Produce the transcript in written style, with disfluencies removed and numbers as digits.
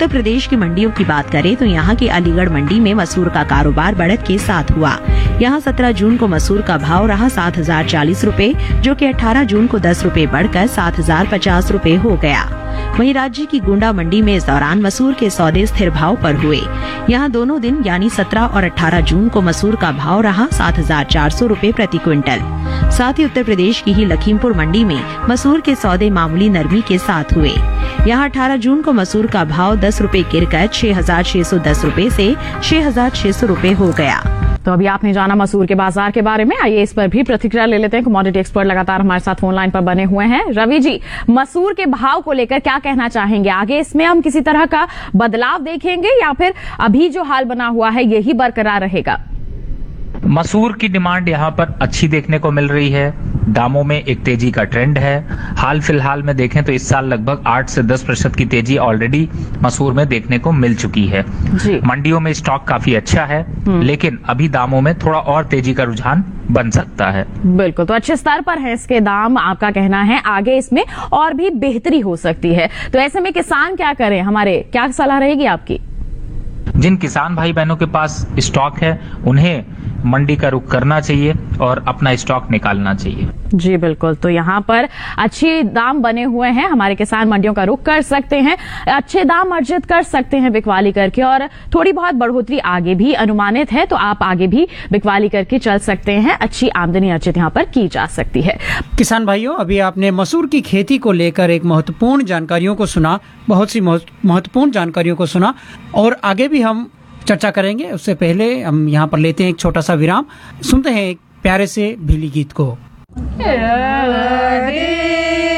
उत्तर प्रदेश की मंडियों की बात करें तो यहाँ की अलीगढ़ मंडी में मसूर का कारोबार बढ़त के साथ हुआ। यहाँ 17 जून को मसूर का भाव रहा 7,040 रूपए, जो कि 18 जून को 10 रूपए बढ़कर 7,050 रूपए हो गया। वहीं राज्य की गोंडा मंडी में इस दौरान मसूर के सौदे स्थिर भाव पर हुए। यहाँ दोनों दिन यानी 17 और 18 जून को मसूर का भाव रहा 7,400 रूपए प्रति क्विंटल। साथ ही उत्तर प्रदेश की ही लखीमपुर मंडी में मसूर के सौदे मामूली नरमी के साथ हुए। यहाँ 18 जून को मसूर का भाव 10 रूपए गिरकर 6,610 रूपए से 6,600 रूपए हो गया। तो अभी आपने जाना मसूर के बाजार के बारे में, आइए इस पर भी प्रतिक्रिया ले लेते हैं। कमोडिटी एक्सपर्ट लगातार हमारे साथ फोन लाइन पर बने हुए हैं। रवि जी, मसूर के भाव को लेकर क्या कहना चाहेंगे? आगे इसमें हम किसी तरह का बदलाव देखेंगे या फिर अभी जो हाल बना हुआ है यही बरकरार रहेगा? मसूर की डिमांड यहाँ पर अच्छी देखने को मिल रही है। दामों में एक तेजी का ट्रेंड है। हाल फिलहाल में देखें तो इस साल लगभग 8 से 10% की तेजी ऑलरेडी मसूर में देखने को मिल चुकी है। मंडियों में स्टॉक काफी अच्छा है, लेकिन अभी दामों में थोड़ा और तेजी का रुझान बन सकता है। बिल्कुल, तो अच्छे स्तर पर है इसके दाम, आपका कहना है आगे इसमें और भी बेहतरी हो सकती है। तो ऐसे में किसान क्या करें, हमारे क्या सलाह रहेगी आपकी? जिन किसान भाई बहनों के पास स्टॉक है उन्हें मंडी का रुख करना चाहिए और अपना स्टॉक निकालना चाहिए। जी बिल्कुल, तो यहाँ पर अच्छे दाम बने हुए हैं, हमारे किसान मंडियों का रुख कर सकते हैं, अच्छे दाम अर्जित कर सकते हैं बिकवाली करके, और थोड़ी बहुत बढ़ोतरी आगे भी अनुमानित है, तो आप आगे भी बिकवाली करके चल सकते हैं। अच्छी आमदनी अर्जित यहाँ पर की जा सकती है। किसान भाइयों, अभी आपने मसूर की खेती को लेकर एक महत्वपूर्ण जानकारियों को सुना, बहुत सी महत्वपूर्ण जानकारियों को सुना, और आगे भी हम चर्चा करेंगे। उससे पहले हम यहाँ पर लेते हैं एक छोटा सा विराम, सुनते हैं एक प्यारे से भीली गीत को।